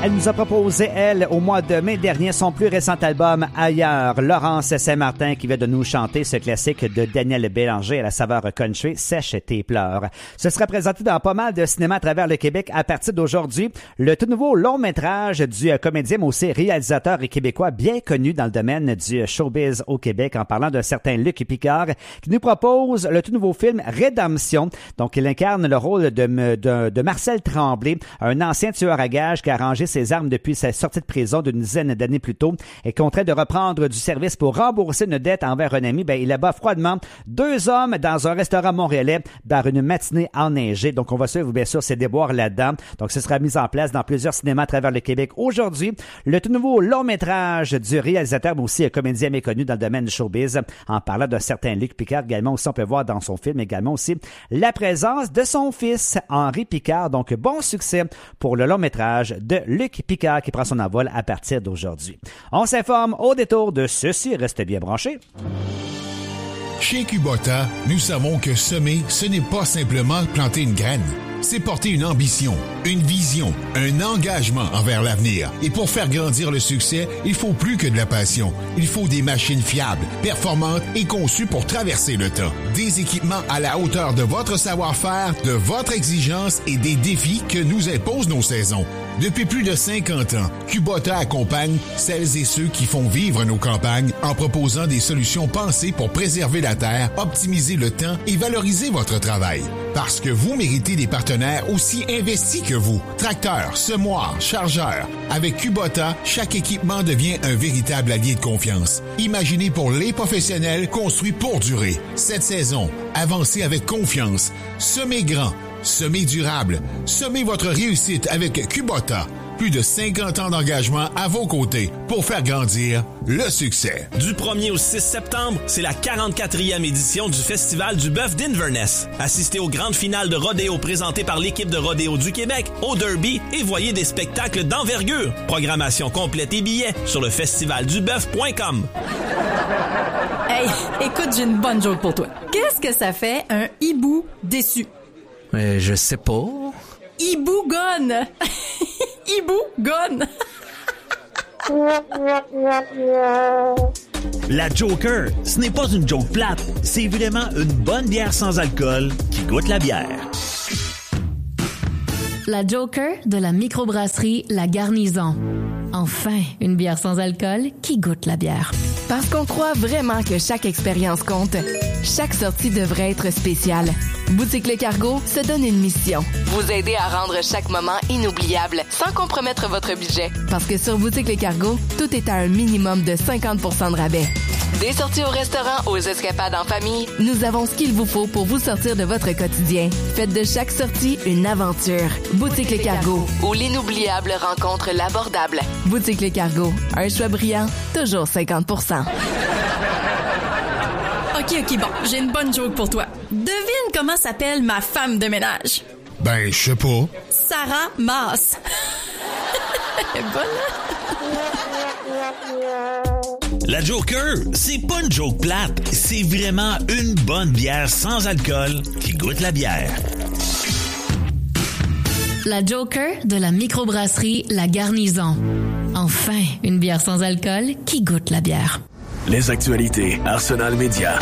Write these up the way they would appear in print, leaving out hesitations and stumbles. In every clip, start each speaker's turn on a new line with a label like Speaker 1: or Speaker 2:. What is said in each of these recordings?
Speaker 1: Elle nous a proposé, elle, au mois de mai dernier, son plus récent album Ailleurs. Laurence Saint-Martin qui vient de nous chanter ce classique de Daniel Bélanger à la saveur country, Sèche tes pleurs. Ce sera présenté dans pas mal de cinéma à travers le Québec à partir d'aujourd'hui. Le tout nouveau long-métrage du comédien, mais aussi réalisateur et québécois bien connu dans le domaine du showbiz au Québec, en parlant d'un certain Luc Picard, qui nous propose le tout nouveau film Rédemption. Donc, il incarne le rôle de Marcel Tremblay, un ancien tueur à gages qui a rangé ses armes depuis sa sortie de prison d'une dizaine d'années plus tôt et contraint de reprendre du service pour rembourser une dette envers un ami. Il abat froidement 2 hommes dans un restaurant montréalais par une matinée enneigée. Donc, on va suivre bien sûr ses déboires là-dedans. Donc, ce sera mis en place dans plusieurs cinémas à travers le Québec aujourd'hui. Le tout nouveau long-métrage du réalisateur, mais aussi un comédien méconnu dans le domaine du showbiz, en parlant d'un certain Luc Picard. Également aussi, on peut voir dans son film également aussi la présence de son fils, Henri Picard. Donc, bon succès pour le long-métrage de Luc Picard qui prend son envol à partir d'aujourd'hui. On s'informe au détour de ceci. Restez bien branchés.
Speaker 2: Chez Kubota, nous savons que semer, ce n'est pas simplement planter une graine. C'est porter une ambition, une vision, un engagement envers l'avenir. Et pour faire grandir le succès, il faut plus que de la passion. Il faut des machines fiables, performantes et conçues pour traverser le temps. Des équipements à la hauteur de votre savoir-faire, de votre exigence et des défis que nous imposent nos saisons. Depuis plus de 50 ans, Kubota accompagne celles et ceux qui font vivre nos campagnes en proposant des solutions pensées pour préserver la terre, optimiser le temps et valoriser votre travail. Parce que vous méritez des partenaires aussi investis que vous. Tracteurs, semoirs, chargeurs. Avec Kubota, chaque équipement devient un véritable allié de confiance. Imaginé pour les professionnels, construit pour durer. Cette saison, avancez avec confiance. Semez grand. Semez durable. Semez votre réussite avec Kubota. Plus de 50 ans d'engagement à vos côtés pour faire grandir le succès.
Speaker 3: Du 1er au 6 septembre, c'est la 44e édition du Festival du bœuf d'Inverness. Assistez aux grandes finales de rodéo présentées par l'équipe de rodéo du Québec, au Derby, et voyez des spectacles d'envergure. Programmation complète et billets sur le festivalduboeuf.com.
Speaker 4: Hey, écoute, j'ai une bonne joke pour toi. Qu'est-ce que ça fait un hibou déçu?
Speaker 5: Je sais pas.
Speaker 4: Hibou gone! Hibou gone!
Speaker 6: La Joker, ce n'est pas une joke plate, c'est vraiment une bonne bière sans alcool qui goûte la bière.
Speaker 7: La Joker de la microbrasserie La Garnison. Enfin, une bière sans alcool qui goûte la bière.
Speaker 8: Parce qu'on croit vraiment que chaque expérience compte, chaque sortie devrait être spéciale. Boutique Le Cargo se donne une mission. Vous aider à rendre chaque moment inoubliable sans compromettre votre budget. Parce que sur Boutique Le Cargo, tout est à un minimum de 50% de rabais. Des sorties au restaurant aux escapades en famille, nous avons ce qu'il vous faut pour vous sortir de votre quotidien. Faites de chaque sortie une aventure. Boutique Le Cargo, où l'inoubliable rencontre l'abordable. Boutique Le Cargo, un choix brillant, toujours 50%.
Speaker 4: OK, bon, j'ai une bonne joke pour toi. Devine comment s'appelle ma femme de ménage.
Speaker 2: Ben, je sais pas.
Speaker 4: Sarah Maas. Elle est bonne,
Speaker 6: La Joker, c'est pas une joke plate, c'est vraiment une bonne bière sans alcool qui goûte la bière.
Speaker 7: La Joker de la microbrasserie La Garnison. Enfin, une bière sans alcool qui goûte la bière.
Speaker 9: Les actualités Arsenal Média.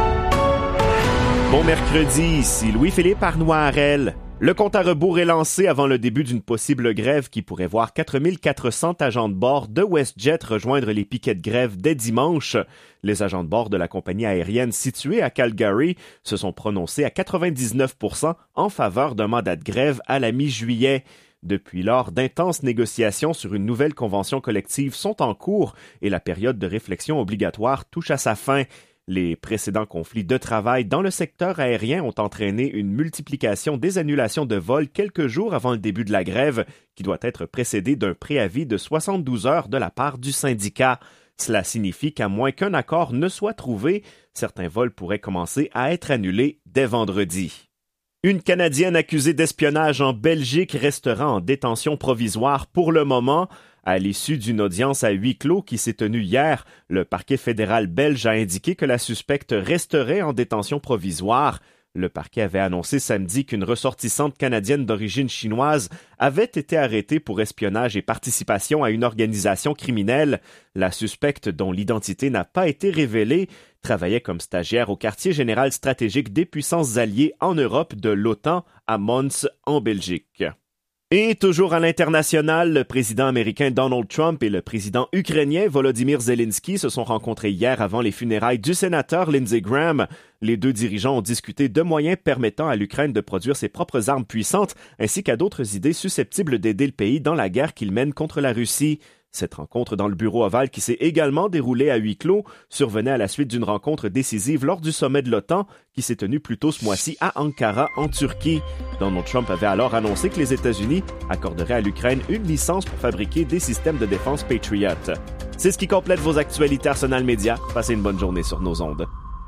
Speaker 10: Bon mercredi, ici Louis-Philippe Arnoirel. Le compte à rebours est lancé avant le début d'une possible grève qui pourrait voir 4400 agents de bord de WestJet rejoindre les piquets de grève dès dimanche. Les agents de bord de la compagnie aérienne située à Calgary se sont prononcés à 99% en faveur d'un mandat de grève à la mi-juillet. Depuis lors, d'intenses négociations sur une nouvelle convention collective sont en cours et la période de réflexion obligatoire touche à sa fin. Les précédents conflits de travail dans le secteur aérien ont entraîné une multiplication des annulations de vols quelques jours avant le début de la grève, qui doit être précédée d'un préavis de 72 heures de la part du syndicat. Cela signifie qu'à moins qu'un accord ne soit trouvé, certains vols pourraient commencer à être annulés dès vendredi. Une Canadienne accusée d'espionnage en Belgique restera en détention provisoire pour le moment. À l'issue d'une audience à huis clos qui s'est tenue hier, le parquet fédéral belge a indiqué que la suspecte resterait en détention provisoire. Le parquet avait annoncé samedi qu'une ressortissante canadienne d'origine chinoise avait été arrêtée pour espionnage et participation à une organisation criminelle. La suspecte, dont l'identité n'a pas été révélée, travaillait comme stagiaire au quartier général stratégique des puissances alliées en Europe de l'OTAN à Mons, en Belgique. Et toujours à l'international, le président américain Donald Trump et le président ukrainien Volodymyr Zelensky se sont rencontrés hier avant les funérailles du sénateur Lindsey Graham. Les deux dirigeants ont discuté de moyens permettant à l'Ukraine de produire ses propres armes puissantes, ainsi qu'à d'autres idées susceptibles d'aider le pays dans la guerre qu'il mène contre la Russie. Cette rencontre dans le bureau ovale, qui s'est également déroulée à huis clos, survenait à la suite d'une rencontre décisive lors du sommet de l'OTAN qui s'est tenu plus tôt ce mois-ci à Ankara, en Turquie. Donald Trump avait alors annoncé que les États-Unis accorderaient à l'Ukraine une licence pour fabriquer des systèmes de défense Patriot. C'est ce qui complète vos actualités Arsenal Media. Passez une bonne journée sur nos ondes.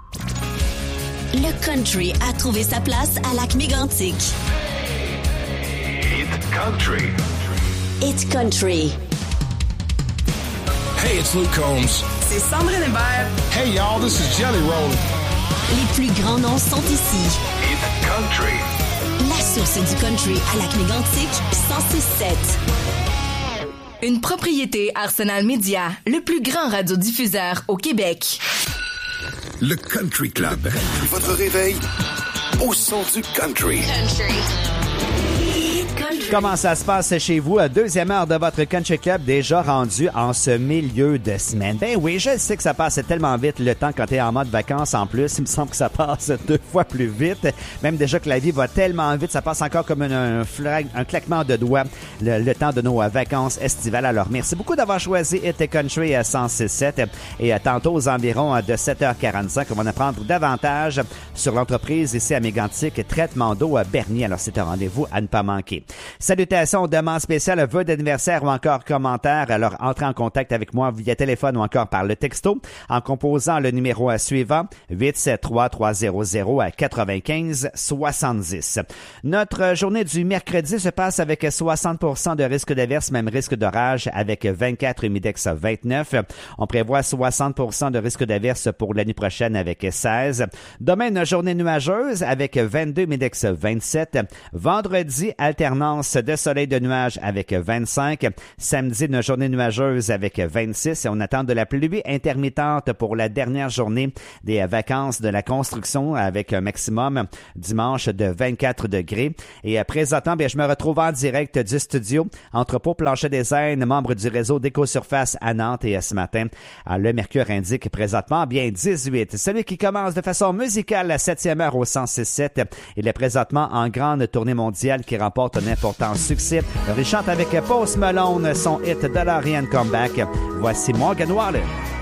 Speaker 11: Le country a trouvé sa place à Lac-Mégantic.
Speaker 9: Hit Country.
Speaker 11: Hit Country.
Speaker 12: Hey, it's Luke Combs.
Speaker 13: C'est Sandrine Hébert.
Speaker 12: Hey, y'all, this is Jelly Roll.
Speaker 11: Les plus grands noms sont ici.
Speaker 9: Hit Country.
Speaker 11: La source du country à Lac-Mégantic, 106.7.
Speaker 8: Une propriété Arsenal Media, le plus grand radiodiffuseur au Québec.
Speaker 12: Le Country Club. Votre réveil au son du country.
Speaker 1: Comment ça se passe chez vous? Deuxième heure de votre Country Club déjà rendu en ce milieu de semaine. Ben oui, je sais que ça passe tellement vite le temps quand t'es en mode vacances en plus. Il me semble que ça passe 2 fois plus vite. Même déjà que la vie va tellement vite, ça passe encore comme un claquement de doigts le temps de nos vacances estivales. Alors, merci beaucoup d'avoir choisi Hit Country 106.7 et tantôt aux environs de 7h45, on va en apprendre davantage sur l'entreprise ici à Mégantic, traitement d'eau à Bernier. Alors, c'est un rendez-vous à ne pas manquer. Salutations, demandes spéciales, vœux d'anniversaire ou encore commentaires. Alors, entrez en contact avec moi via téléphone ou encore par le texto en composant le numéro suivant 873-300-95-70. Notre journée du mercredi se passe avec 60% de risque d'averse, même risque d'orage avec 24 humidex 29. On prévoit 60% de risque d'averse pour l'année prochaine avec 16. Demain, une journée nuageuse avec 22 humidex 27. Vendredi, alternance de soleil de nuages avec 25. Samedi, une journée nuageuse avec 26. Et on attend de la pluie intermittente pour la dernière journée des vacances de la construction avec un maximum dimanche de 24 degrés. Et présentement, je me retrouve en direct du studio Entrepôt Plancher des Aisnes, membre du réseau d'Écosurface à Nantes. Et ce matin, le mercure indique présentement bien 18. Celui qui commence de façon musicale la 7e heure au 106.7. Il est présentement en grande tournée mondiale qui remporte un important succès. Il chante avec Post Malone son hit DeLorean Comeback. Voici Morgan Wallen.